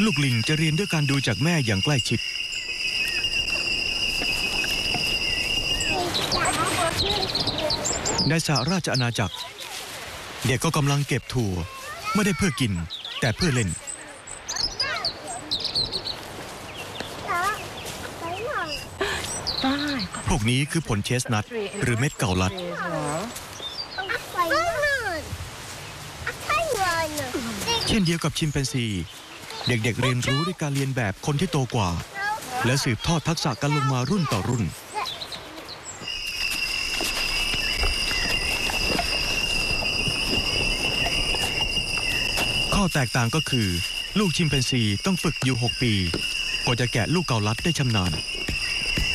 ลูกลิงจะเรียนด้วยการดูจากแม่อย่างใกล้ชิดในสหราชอาณาจักรเด็กก็กำลังเก็บถั่วไม่ได้เพื่อกินแต่เพื่อเล่นพวกนี้คือผลเชสนัทหรือเม็ดเกาลัดเช่นเดียวกับชิมแปนซีเด็กๆเรียนรู้ด้วยการเรียนแบบคนที่โตกว่าและสืบทอดทักษะกันลงมารุ่นต่อรุ่นข้อแตกต่างก็คือลูกชิมแปนซีต้องฝึกอยู่6 ปีกว่าจะแกะลูกเกาลัดได้ชำนาญ